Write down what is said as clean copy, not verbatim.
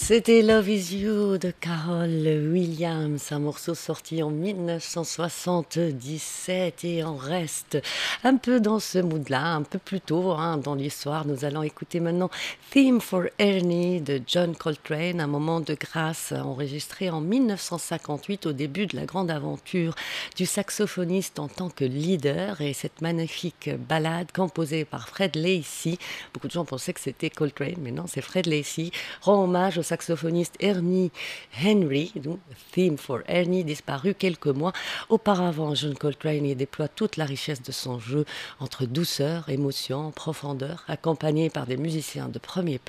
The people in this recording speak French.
C'était Love Is You de Carol Williams, un morceau sorti en 1977 et on reste un peu dans ce mood-là, un peu plus tôt dans l'histoire. Nous allons écouter maintenant Theme for Ernie de John Coltrane, un moment de grâce enregistré en 1958 au début de la grande aventure du saxophoniste en tant que leader et cette magnifique ballade composée par Fred Lacey. Beaucoup de gens pensaient que c'était Coltrane, mais non, c'est Fred Lacey. Rend hommage au saxophoniste Ernie Henry, donc Theme for Ernie, disparu quelques mois auparavant. John Coltrane y déploie toute la richesse de son jeu entre douceur, émotion, profondeur, accompagné par des musiciens de premier plan.